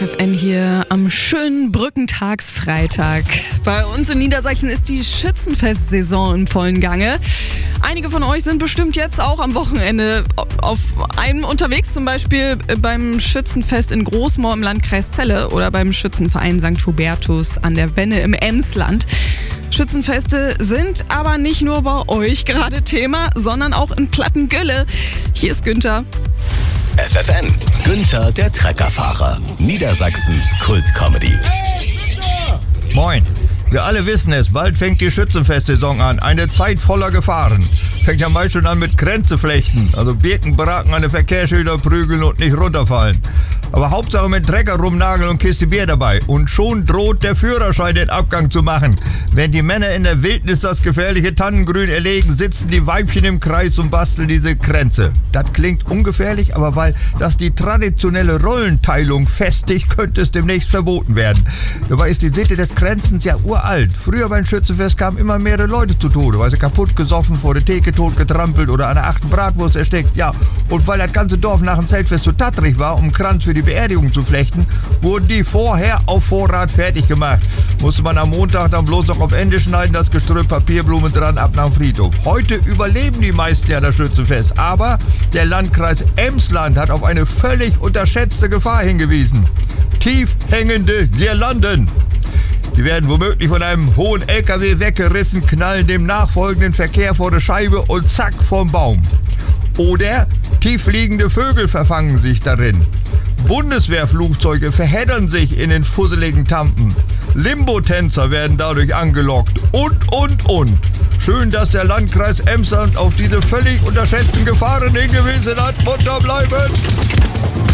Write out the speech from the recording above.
FN hier am schönen Brückentagsfreitag. Bei uns in Niedersachsen ist die Schützenfestsaison im vollen Gange. Einige von euch sind bestimmt jetzt auch am Wochenende auf einem unterwegs, zum Beispiel beim Schützenfest in Großmoor im Landkreis Celle oder beim Schützenverein St. Hubertus an der Wenne im Emsland. Schützenfeste sind aber nicht nur bei euch gerade Thema, sondern auch in Plattengülle. Hier ist Günther. FFN, Günther der Treckerfahrer, Niedersachsens Kult-Comedy. Moin. Wir alle wissen es, bald fängt die Schützenfestsaison an. Eine Zeit voller Gefahren. Fängt ja meist schon an mit Grenzeflechten, also Birkenbaracken an den Verkehrsschilder prügeln und nicht runterfallen. Aber Hauptsache mit Trecker rumnageln und Kiste Bier dabei. Und schon droht der Führerschein den Abgang zu machen. Wenn die Männer in der Wildnis das gefährliche Tannengrün erlegen, sitzen die Weibchen im Kreis und basteln diese Kränze. Das klingt ungefährlich, aber weil das die traditionelle Rollenteilung festigt, könnte es demnächst verboten werden. Dabei ist die Sitte des Kränzens ja uralt. Früher beim Schützenfest kamen immer mehrere Leute zu Tode, weil sie kaputt gesoffen, vor der Theke tot getrampelt oder an der 8. Bratwurst erstickt. Ja, und weil das ganze Dorf nach dem Zeltfest so tattrig war, um Kranz für die Beerdigung zu flechten, wurden die vorher auf Vorrat fertig gemacht. Musste man am Montag dann bloß noch auf Ende schneiden, das Gestrüpp, Papierblumen dran, ab nach dem Friedhof. Heute überleben die meisten ja das Schützenfest, aber der Landkreis Emsland hat auf eine völlig unterschätzte Gefahr hingewiesen. Tief hängende Girlanden. Die werden womöglich von einem hohen LKW weggerissen, knallen dem nachfolgenden Verkehr vor der Scheibe und zack vom Baum. Oder tieffliegende Vögel verfangen sich darin. Bundeswehrflugzeuge verheddern sich in den fusseligen Tampen. Limbo-Tänzer werden dadurch angelockt und. Schön, dass der Landkreis Emsland auf diese völlig unterschätzten Gefahren hingewiesen hat. Munter bleiben!